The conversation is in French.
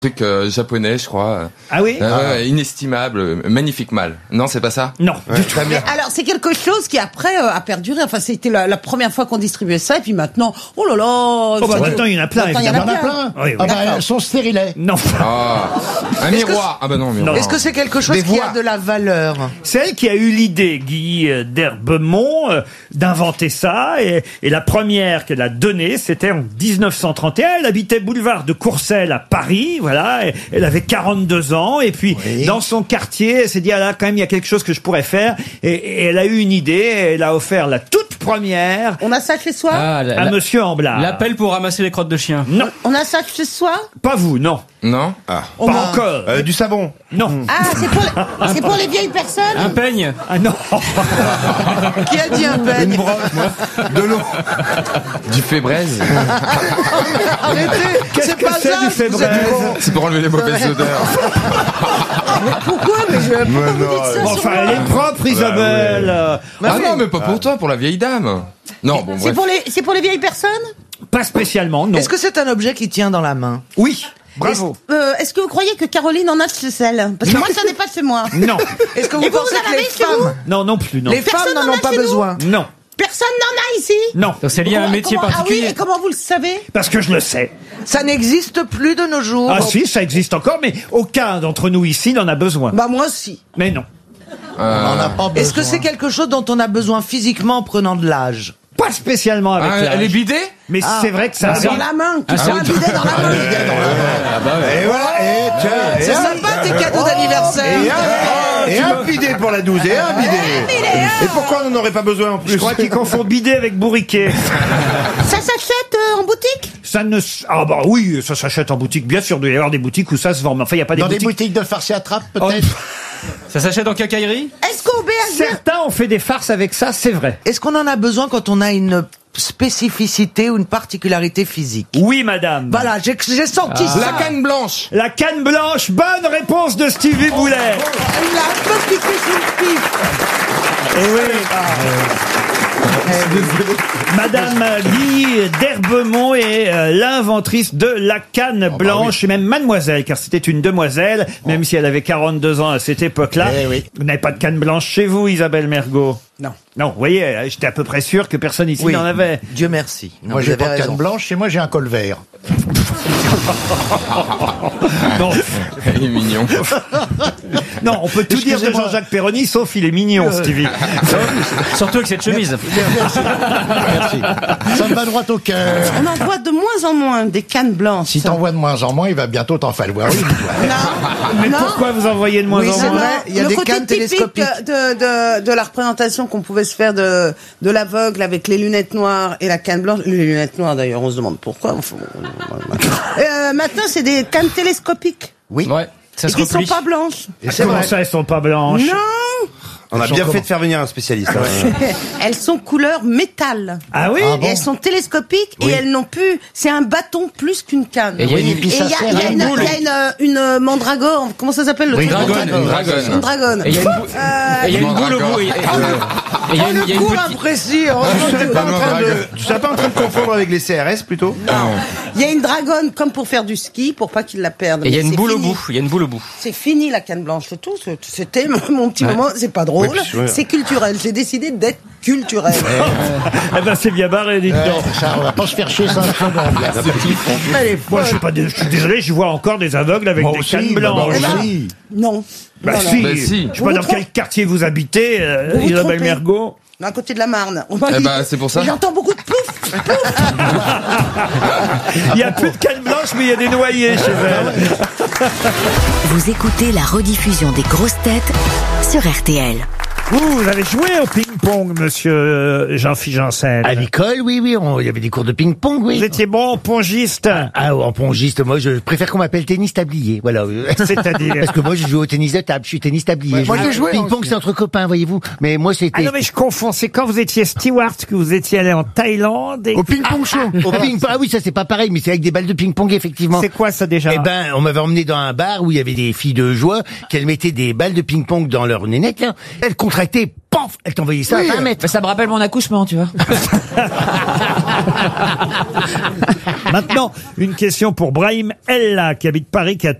Truc japonais, je crois. Ah oui? Inestimable, magnifique mal. Non, c'est pas ça? Non, du tout. Mais alors, c'est quelque chose qui après a perduré. Enfin, c'était la première fois qu'on distribuait ça, et puis maintenant, oh là là. Oh bah maintenant, il y en a plein, Maintenant, il y en a évidemment. plein. Oui, oui. Ah bah, son stérilet. Non. Un miroir. Ah bah non, miroir. Est-ce que c'est quelque chose qui a de la valeur? C'est elle qui a eu l'idée, Guy d'Herbemont, d'inventer ça. Et la première qu'elle a donnée, c'était en 1931. Elle habitait boulevard de Courcelles à Paris. Voilà. Et elle avait 42 ans. Et puis, dans son quartier, elle s'est dit, ah là, quand même, il y a quelque chose que je pourrais faire. Et elle a eu une idée. Et elle a offert la toute première. On a ça chez soi? À Monsieur Amblard. L'appel pour ramasser les crottes de chien. Non. On a ça chez soi? Pas vous, non. Non? Pas encore. Du savon. Non. Ah, c'est pour les vieilles personnes? Un peigne. Ah non. Qui a dit un peigne? De l'eau. Du Fébraise. Arrêtez, Qu'est-ce c'est que pas c'est ça. du vous êtes Fébraise? con. C'est pour enlever les mauvaises odeurs. Pourquoi? Pourquoi vous dites ça sur Enfin, moi? elle est propre, Isabelle. Ah non, mais pas pour toi, pour la vieille dame. Non, bon, bref. C'est pour les vieilles personnes? Pas spécialement, non. Est-ce que c'est un objet qui tient dans la main? Oui. Bravo. Est-ce que vous croyez que Caroline en a chez elle? Parce que moi, ça n'est pas chez moi. Non. Est-ce que vous Et vous, pensez vous en que les avez chez vous? femmes, Non, non plus, non. les femmes Personne n'en n'en ont a pas chez nous? besoin? Non. Personne n'en a ici? Non. Donc c'est lié à un métier Ah oui, particulier. et comment vous le savez? Parce que je le sais. Ça n'existe plus de nos jours. Ah si, ça existe encore, mais aucun d'entre nous ici n'en a besoin. Bah moi aussi. Mais non. On n'en a pas besoin. Est-ce que c'est quelque chose dont on a besoin physiquement en prenant de l'âge? Pas spécialement avec l'âge. Elle est bidée? Mais c'est vrai que ça... Dans la main. Tout ça, un bidet dans la main. Et voilà, et tiens. C'est sympa tes cadeaux d'anniversaire. Et un bidet pour la 12 et un bidet. Et pourquoi on n'en aurait pas besoin en plus? Je crois qu'ils confondent bidet avec bourriquet. Ça s'achète en boutique? Ça ne... Ah bah oui, ça s'achète en boutique. Bien sûr, il doit y avoir des boutiques où ça se vend. Mais enfin, il n'y a pas des Dans des boutiques... boutiques de farce et attrape, Oh, peut-être. Ça s'achète en quincaillerie? Est-ce qu'au BHV... Certains ont fait des farces avec ça, c'est vrai. Est-ce qu'on en a besoin quand on a une spécificité ou une particularité physique? Oui, madame. Voilà, j'ai senti ça. La canne blanche. La canne blanche, bonne réponse de Stevie Boulet. Il a un peu piqué sur le pif. Eh oui. Madame Guy d'Herbemont est l'inventrice de la canne blanche, et même mademoiselle, car c'était une demoiselle, même si elle avait 42 ans à cette époque-là. Eh oui. Vous n'avez pas de canne blanche chez vous, Isabelle Mergot? Non. Non, vous voyez, j'étais à peu près sûr que personne ici Oui, n'en avait. Dieu merci. Non, Moi, vous j'ai avez pas de raison. canne blanche, chez moi, j'ai un col vert. Non, Il est mignon. non, on peut tout dire de Excusez-moi. Jean-Jacques Perroni, sauf il est mignon, Stevie. Surtout avec cette chemise. Merci. Ça me va droit au cœur. On en voit de moins en moins des cannes blanches. Si t'en vois de moins en moins, il va bientôt t'en falloir une. Mais Non. pourquoi vous en voyez de moins Oui, en c'est moins? vrai. Il y a le des côté cannes typique télescopiques. de la représentation qu'on pouvait se faire de l'aveugle avec les lunettes noires et la canne blanche. Les lunettes noires d'ailleurs, on se demande pourquoi. Enfin, maintenant, c'est des cannes télescopiques. Oui. Ouais. Ça Et se qui sont replie. pas blanches. Comment ça, elles sont pas blanches? Non, On a bien fait de faire venir un spécialiste. elles sont couleur métal. Ah oui? Et elles sont télescopiques et elles n'ont plus. C'est un bâton plus qu'une canne. Et il y a Et une- il y a, une mandragore. Comment ça s'appelle le truc Dragonne, mandragore. une dragonne. Une dragonne. Et il y a une, et il y a une boule au bout. Et il y a une, il y a une Cours petite... imprécis. Tu serais pas en train de confondre avec les CRS plutôt? Il y a une dragonne comme pour faire du ski pour pas qu'il la perde. Et il y a Mais une c'est boule au fini. bout. Il y a une boule au bout. C'est fini la canne blanche, c'est tout. C'était mon petit moment. C'est pas drôle. Oui, puis, ouais. C'est culturel. J'ai décidé d'être culturel. Eh ben, c'est bien barré, dites donc. Ça, on va pas se faire chier 5 secondes. Moi, je suis désolé, je vois encore des aveugles avec Moi des aussi, cannes bah, blanches. moi Eh ben, aussi. Non. Bah, Non, non. si. Bah, si. Je sais Vous pas vous dans quel quartier vous habitez, Vous vous Isabelle trompez. Mergot. À côté de la Marne. Eh ben, c'est pour ça. J'entends beaucoup de plouf. Il y a plus de cannes blanches, mais il y a des noyés chez elle. Vous écoutez la rediffusion des grosses têtes sur RTL. Vous avez joué au ping-pong, monsieur Jean-Philippe Janssen. À l'école, oui, il y avait des cours de ping-pong, oui. Vous étiez bon pongiste. Ah, en pongiste, moi, je préfère qu'on m'appelle tennis tablier, voilà. C'est-à-dire. Parce que moi, je joue au tennis de table, je suis tennis tablier. Ouais, moi, j'ai joué Ping-pong, aussi. c'est entre copains, voyez-vous. Mais moi, Ah c'était... non, mais je confonds. C'est quand vous étiez steward que vous étiez allé en Thaïlande. Et... Au ping-pong show. Au ping-pong. Ah oui, ça, c'est pas pareil, mais c'est avec des balles de ping-pong, effectivement. C'est quoi ça déjà? Eh ben, on m'avait emmené dans un bar où il y avait des filles de joie, qu'elles mettaient des balles de ping-pong dans leur nénette, là. Elles contractaient contracté, paf, elle t'envoyait ça à 20 mètres. Ça me rappelle mon accouchement, tu vois. Maintenant, une question pour Brahim Ella, qui habite Paris, qui a